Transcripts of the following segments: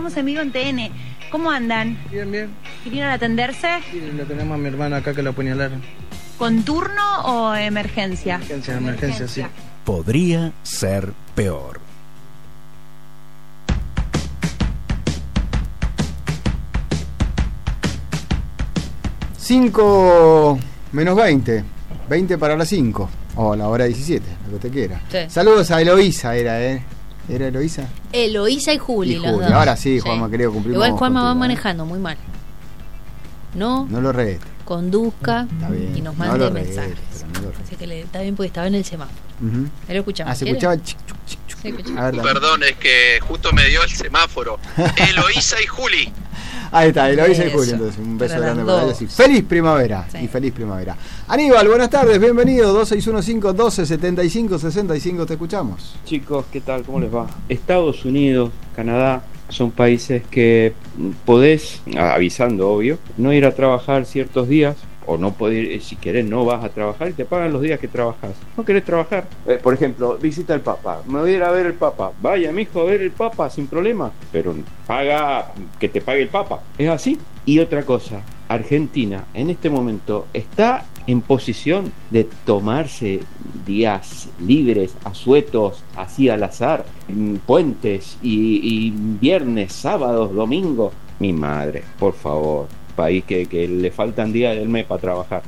estamos en vivo en TN. ¿Cómo andan? Bien, bien. ¿Vinieron a atenderse? Sí, le tenemos a mi hermana acá que la apuñalaron. ¿Con turno o emergencia? Emergencia, sí. Podría ser peor. Cinco menos 20. 20 para las 5. O la hora 17, lo que te quiera. Sí. Saludos a Eloísa, ¿Era Eloísa? Eloísa y Juli, los dos. Ahora sí, Juanma, querido, cumplimos. Igual Juanma va contigo, manejando muy mal. No lo regues. Conduzca y nos mande mensajes. No Así que está bien porque estaba en el semáforo. Ahí lo escuchamos. Se escuchaba el A ver, perdón, es que justo me dio el semáforo. Eloísa y Juli. Ahí está, Eloísa y Eso. Juli. Entonces, un beso Para grande las para dos. ellos. Feliz primavera. Sí. Y feliz primavera. Aníbal, buenas tardes, bienvenido. 2615-1275-65, te escuchamos. Chicos, ¿qué tal? ¿Cómo les va? Estados Unidos, Canadá, son países que podés, avisando obvio, no ir a trabajar ciertos días, o no poder, si querés no vas a trabajar y te pagan los días que trabajas. No querés trabajar, por ejemplo, visita al Papa, me voy a ir a ver el Papa, vaya mijo a ver el Papa sin problema, pero paga, que te pague el Papa, es así. Y otra cosa, Argentina en este momento está en posición de tomarse días libres, asuetos, así al azar, puentes y viernes, sábados, domingos. Mi madre, por favor, país que le faltan días del mes para trabajar.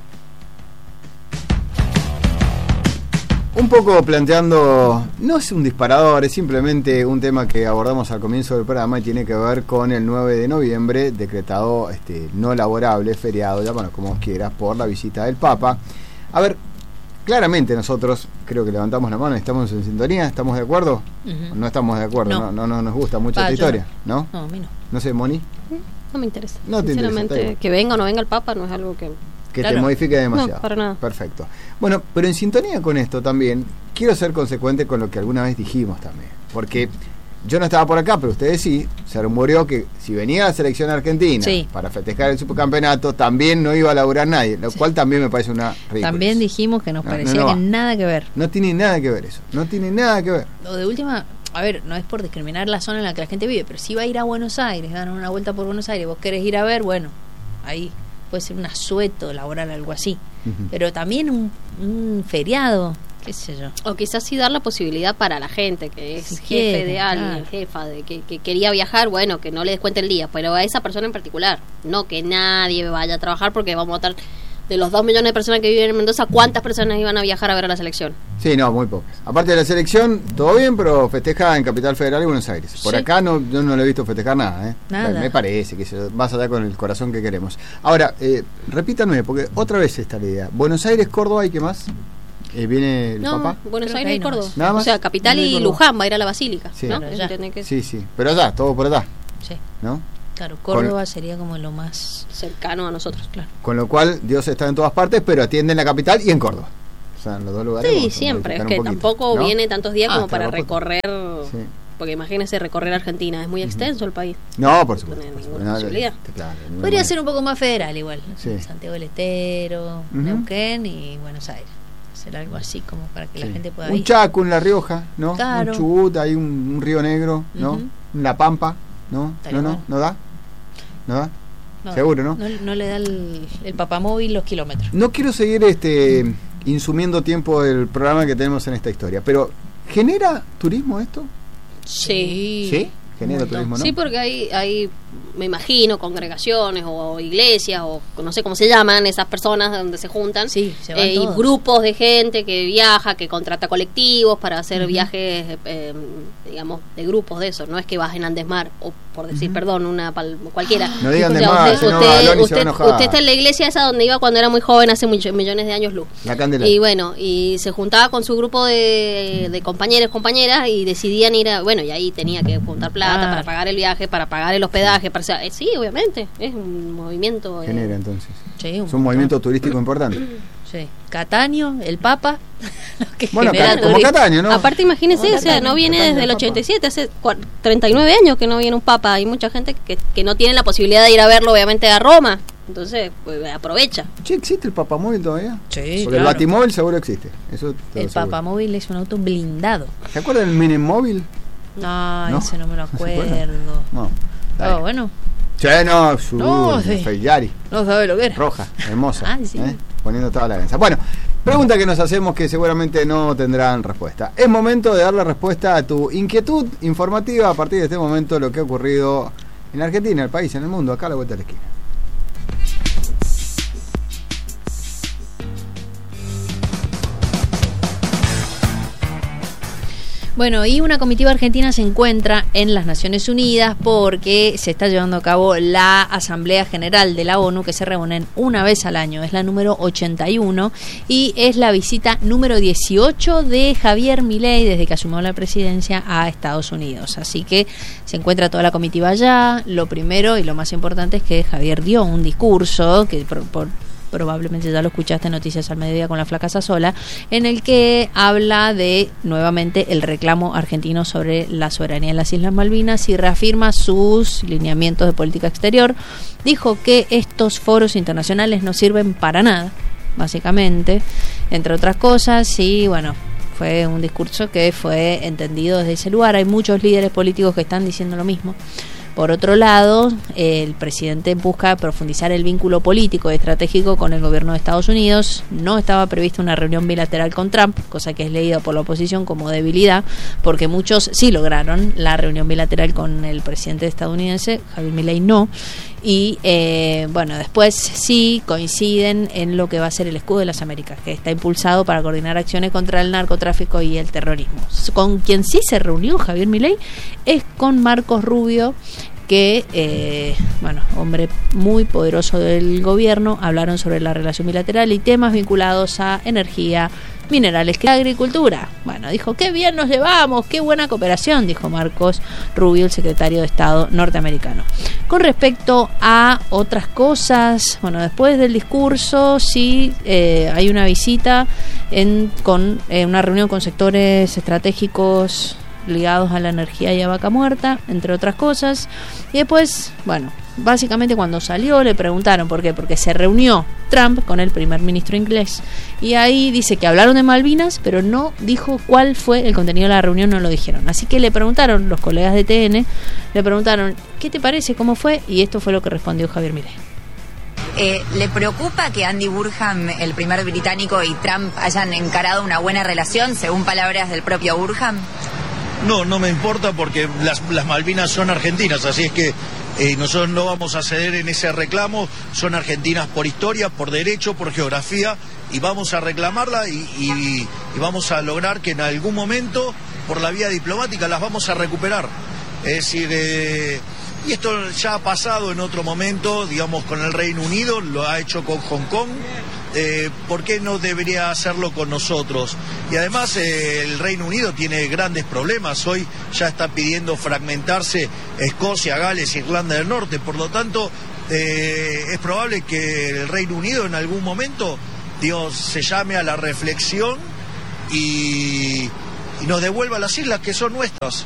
Un poco planteando, no es un disparador, es simplemente un tema que abordamos al comienzo del programa y tiene que ver con el 9 de noviembre, decretado no laborable, feriado, llámalo como vos quieras, por la visita del Papa. A ver, claramente nosotros, creo que levantamos la mano, estamos en sintonía, ¿estamos de acuerdo? No estamos de acuerdo, no nos gusta mucho esta historia, ¿no? No, a mí no. No sé, Moni. No me interesa. No te interesa, sinceramente, está igual. que venga o no venga el Papa no es algo que Te modifique demasiado. No, para nada. Perfecto. Bueno, pero en sintonía con esto también, quiero ser consecuente con lo que alguna vez dijimos también. Porque yo no estaba por acá, pero ustedes sí, se rumoreó que si venía la selección argentina para festejar el supercampeonato, también no iba a laburar nadie, lo cual también me parece una ridícula. También dijimos que nos parecía que nada que ver. No tiene nada que ver eso, no tiene nada que ver. O de última, a ver, no es por discriminar la zona en la que la gente vive, pero si va a ir a Buenos Aires, dan una vuelta por Buenos Aires, vos querés ir a ver, bueno, ahí puede ser un asueto laboral, algo así. Pero también un feriado, qué sé yo. O quizás sí dar la posibilidad para la gente que es Si jefe quiere, de alguien, jefa de que quería viajar, bueno, que no le descuente el día, pero a esa persona en particular, no que nadie vaya a trabajar, porque vamos a estar de los 2 millones de personas que viven en Mendoza, ¿cuántas personas iban a viajar a ver a la selección? Sí, no, muy pocas. Aparte de la selección, todo bien, pero festeja en Capital Federal y Buenos Aires. Por acá yo no le he visto festejar nada, Nada. Me parece que se vas a dar con el corazón que queremos. Ahora, repítanme, porque otra vez está la idea. Buenos Aires, Córdoba, ¿y qué más? ¿Viene el Papa? Buenos Creo que Aires y ahí Córdoba. Nada más. O sea, Capital y Luján va a ir a la Basílica, Sí. ¿no? Pero Eso ya. tiene que Sí, pero allá, todo por allá, Sí. ¿no? Claro, Córdoba sería como lo más cercano a nosotros, claro. Con lo cual, Dios está en todas partes, pero atiende en la capital y en Córdoba. O sea, en los dos lugares. Sí, vamos a siempre, es modificar que un poquito, tampoco ¿no? viene tantos días como está para guapo. recorrer, Sí. porque imagínese recorrer Argentina, es muy extenso el país. No, por supuesto. No tiene por ninguna supuesto. posibilidad. Claro, de ninguna Podría manera. ser un poco más federal igual. Sí. Santiago del Estero, Neuquén y Buenos Aires. Hacer algo así como para que la gente pueda un ir. Chaco en La Rioja, ¿no? Claro. Un Chubut, hay un Río Negro, ¿no? La Pampa, ¿no? Estaría bueno. ¿No da? ¿No da? No, Seguro, ¿no? No le da el papamóvil los kilómetros. No quiero seguir insumiendo tiempo del programa que tenemos en esta historia, pero ¿genera turismo esto? Sí. ¿Sí? Genera turismo, ¿no? Sí, porque hay, me imagino, congregaciones o iglesias o no sé cómo se llaman esas personas donde se juntan. Sí, se van y todos. grupos de gente que viaja, que contrata colectivos para hacer viajes, digamos, de grupos de eso. No es que vas en Andesmar, o por decir, perdón, cualquiera. No digan O sea, Andesmar, si no, Aloni se va a enojar. usted está en la iglesia esa donde iba cuando era muy joven, hace millones de años luz. La Candela. Y bueno, y se juntaba con su grupo de compañeros, compañeras, y decidían ir a, bueno, y ahí tenía que juntar plata para pagar el viaje, para pagar el hospedaje, sí, obviamente, es un movimiento. Genera entonces. Sí, Es un movimiento turístico importante. Sí. Cataño, el Papa. lo que Bueno, genera como turismo. Cataño, ¿no? Aparte, imagínese, Como o sea, Cataño, no viene Cataño desde el del Papa. 87, hace 39 años que no viene un papa. Hay mucha gente que no tiene la posibilidad de ir a verlo, obviamente, a Roma. Entonces, pues aprovecha. Che, ¿existe el papamóvil todavía? Sí, Porque claro. el batimóvil seguro existe. Eso te lo El aseguro. papamóvil es un auto blindado. ¿Se acuerdan del Menem móvil? No, ¿No? ese no me lo ¿No se acuerdan? acuerdo. No. Dale. Oh, bueno, Che, no, No, sí. Feillari, no sabe lo que era. roja, hermosa. Ah, sí. Poniendo toda la ganza. Bueno, pregunta que nos hacemos que seguramente no tendrán respuesta. Es momento de darle respuesta a tu inquietud informativa a partir de este momento, lo que ha ocurrido en Argentina, el país, en el mundo, acá a la vuelta de la esquina. Bueno, y una comitiva argentina se encuentra en las Naciones Unidas porque se está llevando a cabo la Asamblea General de la ONU, que se reúnen una vez al año. Es la número 81 y es la visita número 18 de Javier Milei desde que asumió la presidencia a Estados Unidos. Así que se encuentra toda la comitiva allá. Lo primero y lo más importante es que Javier dio un discurso que probablemente ya lo escuchaste en Noticias al Mediodía con la Flaca Sassola, en el que habla de, nuevamente, el reclamo argentino sobre la soberanía en las Islas Malvinas y reafirma sus lineamientos de política exterior. Dijo que estos foros internacionales no sirven para nada, básicamente, entre otras cosas, y bueno, fue un discurso que fue entendido desde ese lugar. Hay muchos líderes políticos que están diciendo lo mismo. Por otro lado, el presidente busca profundizar el vínculo político y estratégico con el gobierno de Estados Unidos. No estaba prevista una reunión bilateral con Trump, cosa que es leída por la oposición como debilidad, porque muchos sí lograron la reunión bilateral con el presidente estadounidense, Javier Milei no. Y bueno, después sí coinciden en lo que va a ser el Escudo de las Américas, que está impulsado para coordinar acciones contra el narcotráfico y el terrorismo. Con quien sí se reunió Javier Milei es con Marcos Rubio, que, bueno, hombre muy poderoso del gobierno. Hablaron sobre la relación bilateral y temas vinculados a energía, minerales, agricultura. Bueno, dijo, qué bien nos llevamos, qué buena cooperación, dijo Marcos Rubio, el secretario de Estado norteamericano. Con respecto a otras cosas, bueno, después del discurso sí hay una visita con una reunión con sectores estratégicos ligados a la energía y a Vaca Muerta, entre otras cosas. Y después, bueno, básicamente cuando salió le preguntaron por qué, porque se reunió Trump con el primer ministro inglés y ahí dice que hablaron de Malvinas, pero no dijo cuál fue el contenido de la reunión, no lo dijeron. Así que le preguntaron, los colegas de TN, le preguntaron, ¿qué te parece? ¿Cómo fue? Y esto fue lo que respondió Javier Milei. ¿Le preocupa que Andy Burham, el primer británico, y Trump hayan encarado una buena relación, según palabras del propio Burham? No, no me importa porque las Malvinas son argentinas, así es que nosotros no vamos a ceder en ese reclamo. Son argentinas por historia, por derecho, por geografía, y vamos a reclamarla y vamos a lograr que en algún momento, por la vía diplomática, las vamos a recuperar. Es decir, y esto ya ha pasado en otro momento, digamos, con el Reino Unido, lo ha hecho con Hong Kong. ¿Por qué no debería hacerlo con nosotros? Y además el Reino Unido tiene grandes problemas. Hoy ya está pidiendo fragmentarse Escocia, Gales, Irlanda del Norte. Por lo tanto, es probable que el Reino Unido en algún momento, Dios, se llame a la reflexión y nos devuelva las islas que son nuestras.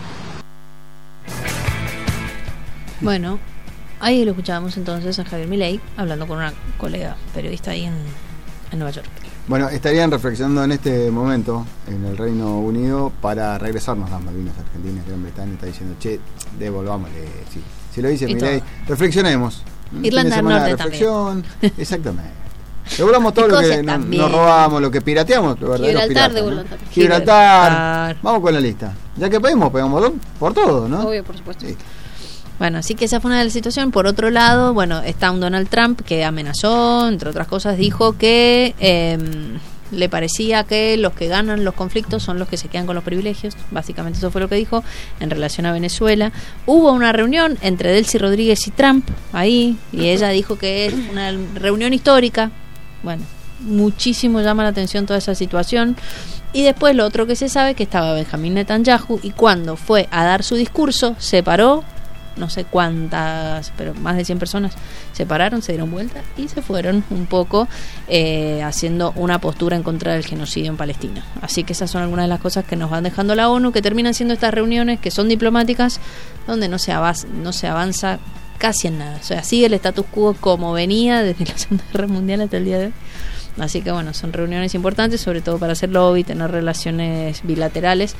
Bueno, ahí lo escuchábamos entonces a Javier Milei hablando con una colega periodista ahí en Nueva York. Bueno, estarían reflexionando en este momento en el Reino Unido para regresarnos las Malvinas Argentinas. Gran Bretaña está diciendo, che, devolvámosle. Sí. Si lo dice Milei, reflexionemos. Irlanda del Norte también. Exactamente. Devolvamos todo lo que nos robamos, lo que pirateamos. Gibraltar, ¿no? Gibraltar. Vamos con la lista. Ya que pegamos por todo, ¿no? Obvio, por supuesto. Sí. Bueno, así que esa fue una de las situaciones. Por otro lado, bueno, está un Donald Trump que amenazó, entre otras cosas, dijo que le parecía que los que ganan los conflictos son los que se quedan con los privilegios. Básicamente eso fue lo que dijo en relación a Venezuela. Hubo una reunión entre Delcy Rodríguez y Trump ahí, y ella dijo que es una reunión histórica. Bueno, muchísimo llama la atención toda esa situación. Y después lo otro que se sabe, que estaba Benjamín Netanyahu, y cuando fue a dar su discurso, se paró. No sé cuántas, pero más de 100 personas se pararon, se dieron vuelta y se fueron un poco haciendo una postura en contra del genocidio en Palestina. Así que esas son algunas de las cosas que nos van dejando la ONU, que terminan siendo estas reuniones que son diplomáticas, donde no se avanza casi en nada. O sea, sigue el status quo como venía desde la Segunda Guerra Mundial hasta el día de hoy. Así que bueno, son reuniones importantes, sobre todo para hacer lobby, tener relaciones bilaterales.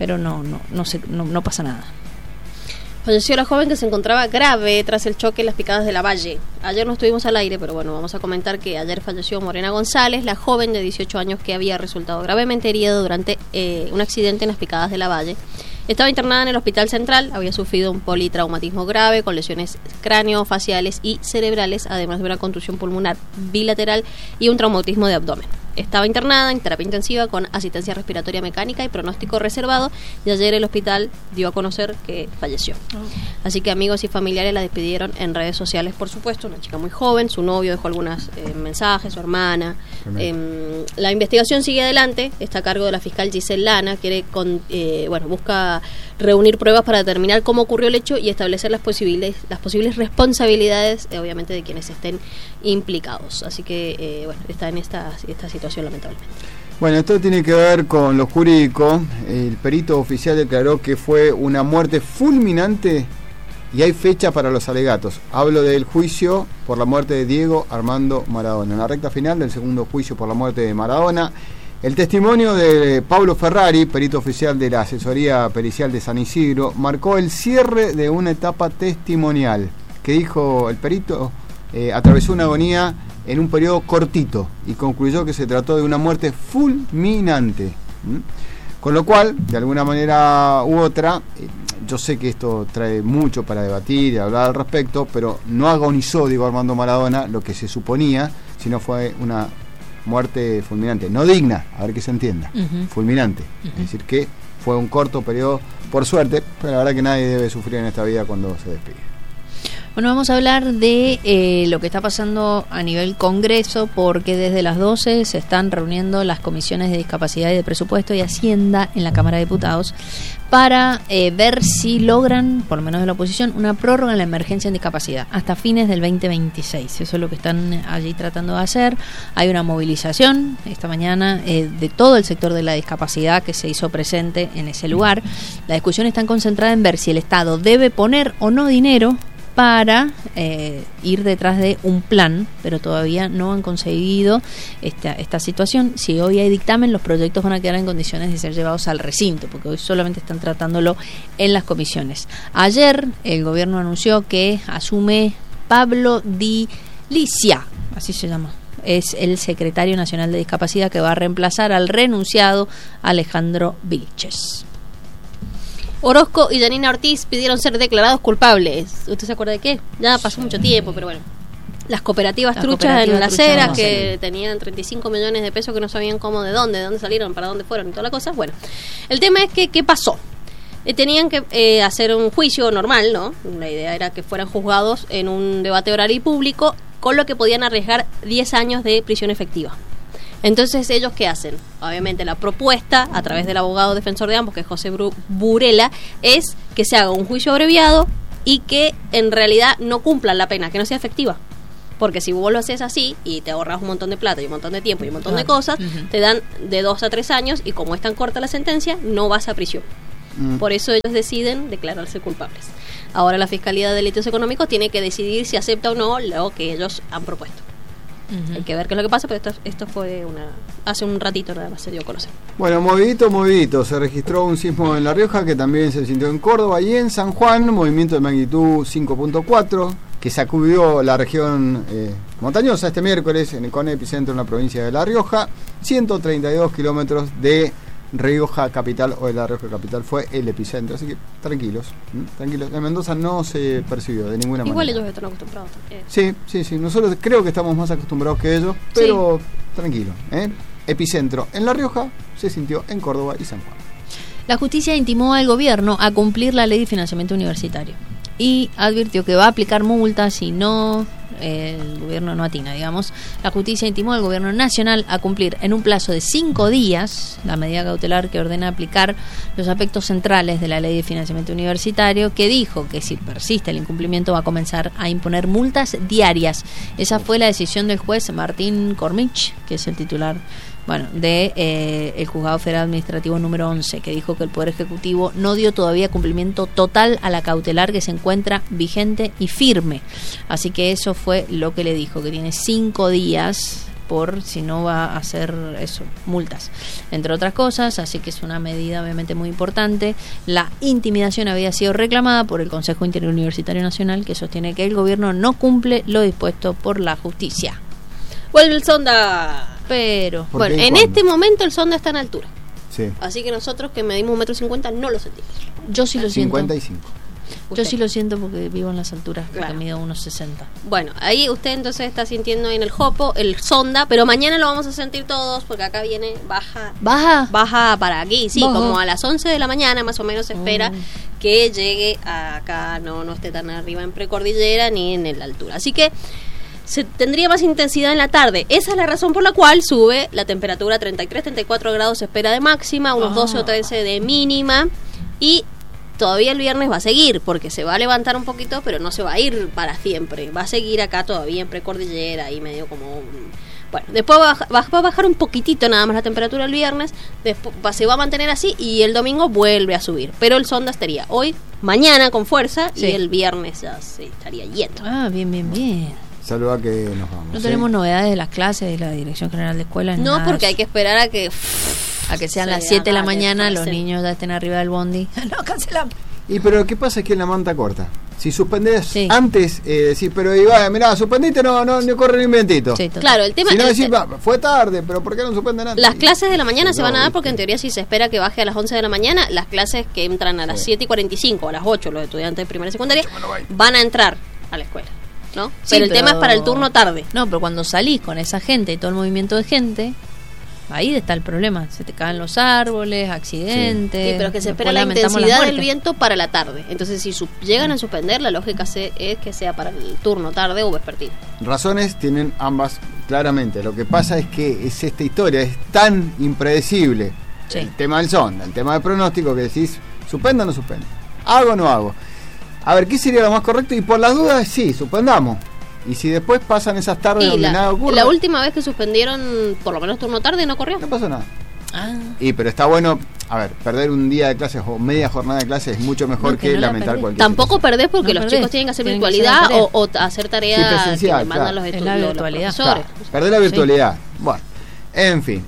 pero no pasa nada. Falleció la joven que se encontraba grave tras el choque en las Picadas de la Valle. Ayer no estuvimos al aire, pero bueno, vamos a comentar que ayer falleció Morena González, la joven de 18 años que había resultado gravemente herida durante un accidente en las Picadas de la Valle. Estaba internada en el Hospital Central, había sufrido un politraumatismo grave con lesiones craneofaciales y cerebrales, además de una contusión pulmonar bilateral y un traumatismo de abdomen. Estaba internada en terapia intensiva con asistencia respiratoria mecánica y pronóstico reservado, y ayer el hospital dio a conocer que falleció. Así que amigos y familiares la despidieron en redes sociales, por supuesto, una chica muy joven, su novio dejó algunos mensajes, su hermana. La investigación sigue adelante, está a cargo de la fiscal Giselle Lana, busca reunir pruebas para determinar cómo ocurrió el hecho y establecer las posibles responsabilidades, obviamente, de quienes estén implicados. Así que, está en esta situación, lamentablemente. Bueno, esto tiene que ver con lo jurídico. El perito oficial declaró que fue una muerte fulminante y hay fecha para los alegatos. Hablo del juicio por la muerte de Diego Armando Maradona. En la recta final del segundo juicio por la muerte de Maradona, el testimonio de Pablo Ferrari, perito oficial de la Asesoría Pericial de San Isidro, marcó el cierre de una etapa testimonial que, dijo el perito, atravesó una agonía en un periodo cortito y concluyó que se trató de una muerte fulminante. Con lo cual, de alguna manera u otra, yo sé que esto trae mucho para debatir y hablar al respecto, pero no agonizó Diego Armando Maradona, lo que se suponía, sino fue una muerte fulminante, no digna, a ver que se entienda, fulminante. Es decir, que fue un corto periodo, por suerte, pero la verdad que nadie debe sufrir en esta vida cuando se despide. Bueno, vamos a hablar de lo que está pasando a nivel Congreso, porque desde las 12 se están reuniendo las comisiones de discapacidad y de presupuesto y Hacienda en la Cámara de Diputados para ver si logran, por lo menos de la oposición, una prórroga en la emergencia en discapacidad hasta fines del 2026. Eso es lo que están allí tratando de hacer. Hay una movilización esta mañana de todo el sector de la discapacidad que se hizo presente en ese lugar. La discusión está concentrada en ver si el Estado debe poner o no dinero para ir detrás de un plan, pero todavía no han conseguido esta situación. Si hoy hay dictamen, los proyectos van a quedar en condiciones de ser llevados al recinto, porque hoy solamente están tratándolo en las comisiones. Ayer el gobierno anunció que asume Pablo Di Licia, así se llama, es el secretario nacional de discapacidad, que va a reemplazar al renunciado Alejandro Vilches. Orozco y Janina Ortiz pidieron ser declarados culpables. ¿Usted se acuerda de qué? Ya pasó mucho tiempo, pero bueno. Las cooperativas truchas en Las Heras, que tenían 35 millones de pesos que no sabían cómo, de dónde salieron, para dónde fueron y toda la cosa. Bueno, el tema es que, ¿qué pasó? Tenían que hacer un juicio normal, ¿no? La idea era que fueran juzgados en un debate oral y público, con lo que podían arriesgar 10 años de prisión efectiva. Entonces, ¿ellos qué hacen? Obviamente la propuesta, a través del abogado defensor de ambos, que es José Burela, es que se haga un juicio abreviado y que en realidad no cumplan la pena, que no sea efectiva. Porque si vos lo haces así y te ahorras un montón de plata y un montón de tiempo y un montón de cosas, te dan de 2 a 3 años, y como es tan corta la sentencia, no vas a prisión. Por eso ellos deciden declararse culpables. Ahora la Fiscalía de Delitos Económicos tiene que decidir si acepta o no lo que ellos han propuesto. Hay que ver qué es lo que pasa, pero esto fue hace un ratito nada más se dio a conocer. Bueno, movidito, se registró un sismo en La Rioja, que también se sintió en Córdoba y en San Juan, movimiento de magnitud 5.4, que sacudió la región montañosa este miércoles, con epicentro en la provincia de La Rioja. 132 kilómetros de Rioja capital, o de La Rioja capital, fue el epicentro, así que tranquilos. En Mendoza no se percibió de ninguna manera. Igual ellos están acostumbrados. Sí, nosotros creo que estamos más acostumbrados que ellos, pero tranquilo, epicentro en La Rioja, se sintió en Córdoba y San Juan. La justicia intimó al gobierno a cumplir la ley de financiamiento universitario y advirtió que va a aplicar multas si no el gobierno no atina, digamos. La justicia intimó al gobierno nacional a cumplir en un plazo de 5 días la medida cautelar que ordena aplicar los aspectos centrales de la ley de financiamiento universitario, que dijo que si persiste el incumplimiento va a comenzar a imponer multas diarias. Esa fue la decisión del juez Martín Cormich, que es el titular de el Juzgado Federal Administrativo número 11, que dijo que el Poder Ejecutivo no dio todavía cumplimiento total a la cautelar que se encuentra vigente y firme. Así que eso fue lo que le dijo, que tiene 5 días por si no va a hacer eso, multas, entre otras cosas, así que es una medida obviamente muy importante. La intimidación había sido reclamada por el Consejo Interuniversitario Nacional, que sostiene que el gobierno no cumple lo dispuesto por la justicia. Vuelve el sonda. Pero bueno, en este momento el sonda está en altura. Sí. Así que nosotros que medimos 1,50 m no lo sentimos. Yo sí lo siento. 55. Yo sí lo siento porque vivo en las alturas, Claro. que mido 1,60. Bueno, ahí usted entonces está sintiendo en el jopo el sonda, pero mañana lo vamos a sentir todos porque acá viene baja para aquí, sí, Baja. como a las 11 de la mañana más o menos se espera que llegue acá, no esté tan arriba en precordillera ni en la altura. Así que se tendría más intensidad en la tarde. Esa es la razón por la cual sube la temperatura a 33, 34 grados se espera de máxima, unos 12 o 13 de mínima, y todavía el viernes va a seguir, porque se va a levantar un poquito, pero no se va a ir para siempre. Va a seguir acá todavía en precordillera, ahí medio como... Bueno, después va a bajar un poquitito nada más la temperatura el viernes, después se va a mantener así y el domingo vuelve a subir. Pero el sonda estaría hoy, mañana con fuerza, Sí. y el viernes ya se estaría yendo. Ah, bien. Saluda que nos vamos. No ¿sí? tenemos novedades de las clases de la Dirección General de Escuelas. ni No, nada de porque hay eso. que esperar a que sean se las 7 de la haga, mañana, que los pasen. niños ya estén arriba del bondi. No, cancelamos. Y pero ¿qué pasa aquí en la manta corta? Si suspendés Sí. antes, decís, pero Iván, mirá, suspendiste, no corre ni un vientito. Sí, total. Claro, el tema Si no el- decís, "Va, fue tarde, pero ¿por qué no suspenden antes? las clases de la mañana se van a dar No, porque en teoría si se espera que baje a las 11 de la mañana, las clases que entran a las Sí. 7:45 o a las 8, los estudiantes de primaria y secundaria, van a entrar a la escuela, ¿no? Sí, pero el tema es para el turno tarde. No, pero cuando salís con esa gente y todo el movimiento de gente, ahí está el problema. Se te caen los árboles, accidentes. Sí, pero es que se después espera la lamentamos intensidad las del muertes. viento para la tarde. Entonces, si llegan a suspender, la lógica es que sea para el turno tarde o vespertino. Razones tienen ambas claramente. Lo que pasa es que esta historia es tan impredecible. Sí. El tema del sonda, el tema del pronóstico, que decís, ¿suspendo o no suspendo? ¿Hago o no hago? A ver, ¿qué sería lo más correcto? Y por las dudas, sí, suspendamos. Y si después pasan esas tardes Y donde nada ocurre, la última vez que suspendieron, por lo menos turno tarde, no corrió. no pasó nada. Ah, Pero está bueno, a ver, perder un día de clases o media jornada de clases es mucho mejor No, que que no la lamentar perdés. cualquier Tampoco situación. perdés porque No los perdés. chicos tienen que hacer Tienen que hacer virtualidad la tarea. o hacer tareas Sí, que presencial, le mandan claro. los, Es la los virtualidad. profesores. Claro, perder la virtualidad. Bueno, en fin,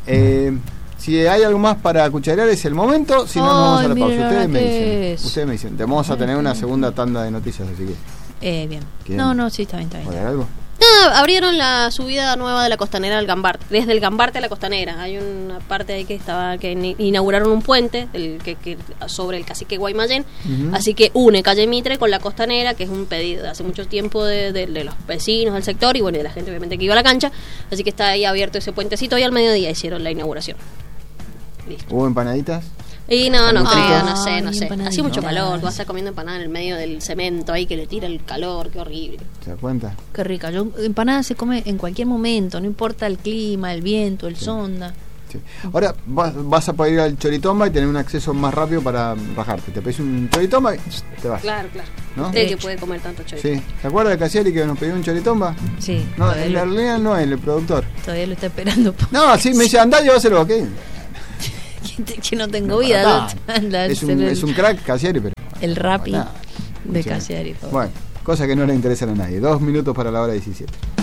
si hay algo más para cucharear es el momento, si no nos vamos a la Ay, pausa. miren Ustedes ahora me qué dicen. es. Ustedes me dicen. Vamos a tener una segunda tanda de noticias, así que bien. ¿Quieren? No, sí, está bien. ¿voy a dar algo? Abrieron la subida nueva de la Costanera al Gambarte, desde el Gambarte a la Costanera. Hay una parte ahí que inauguraron un puente que sobre el cacique Guaymallén, Ujú. así que une Calle Mitre con la Costanera, que es un pedido de hace mucho tiempo de los vecinos del sector y bueno, de la gente obviamente que iba a la cancha, así que está ahí abierto ese puentecito y al mediodía hicieron la inauguración. Listo. ¿Hubo empanaditas? Y no ¿Algún creo, frito? no sé. Ay, Hacía mucho empanaditas. calor, vas a estar comiendo empanada en el medio del cemento ahí que le tira el calor, qué horrible. ¿Se da cuenta? Qué rica. Empanada se come en cualquier momento, no importa el clima, el viento, el sonda. Sí. Ahora vas a poder ir al Choritomba y tener un acceso más rápido para rajarte. Te pedís un Choritomba y te vas. Claro. ¿No? Usted que puede comer tanto chorizo. Sí. ¿Te acuerdas de Casieri que nos pidió un Choritomba? Sí, No, todavía, en la realidad no es el productor. todavía lo está esperando. No, sí, me dice, andá, llévaselo, ¿ok? Que no tengo vida. Para ¿no? nada. Es un crack Casieri, pero... El Rappi Nada. de Sí. Casiari. Bueno, cosa que no le interesan a nadie. 2 minutos para la hora 17.